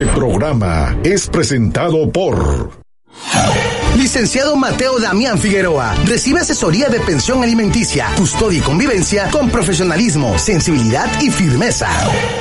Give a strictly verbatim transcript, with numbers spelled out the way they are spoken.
El programa es presentado por Licenciado Mateo Damián Figueroa. Recibe asesoría de pensión alimenticia, custodia y convivencia con profesionalismo, sensibilidad y firmeza.